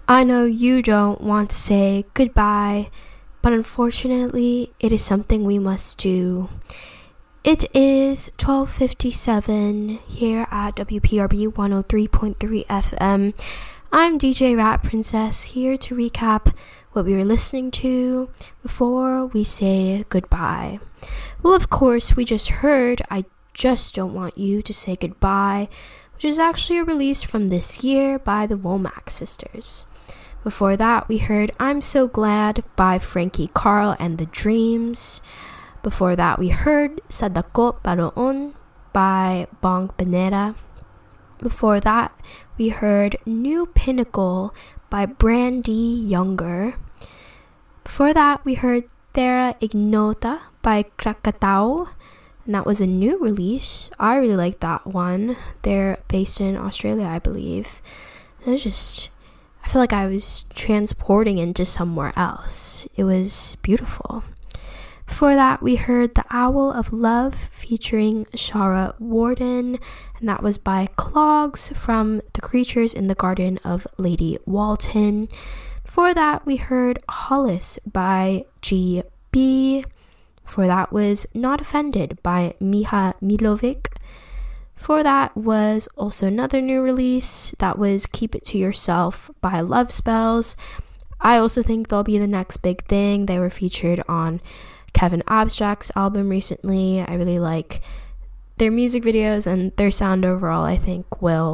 I know you don't want to say goodbye, but unfortunately, it is something we must do. It is 12:57 here at WPRB 103.3 FM. I'm DJ Rat Princess here to recap what we were listening to before we say goodbye. Well, of course, we just heard I Just Don't Want You to Say Goodbye, which is actually a release from this year by the Womack sisters. Before that, we heard I'm So Glad by Frankie Carl and the Dreams. Before that, we heard Sadako Paroon by Bong Benera. Before that, we heard New Pinnacle by Brandy Younger. Before that, we heard Terra Ignota by Krakatau, and that was a new release. I really like that one. They're based in Australia, I believe. And I feel like I was transporting into somewhere else. It was beautiful. Before that, we heard The Owl of Love featuring Shara Warden, and that was by Clogs from The Creatures in the Garden of Lady Walton. Before that, we heard Hollis by GB. Before that was Not Offended by Miha Milovic. Before that was also another new release. That was Keep It To Yourself by Love Spells. I also think they'll be the next big thing. They were featured on Kevin Abstract's album recently. I really like their music videos, and their sound overall I think will